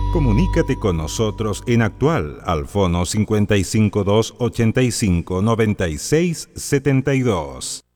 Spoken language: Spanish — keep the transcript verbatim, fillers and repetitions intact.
Comunícate con nosotros en Actual al fono cincuenta y cinco dos ochenta y cinco noventa y seis setenta y dos.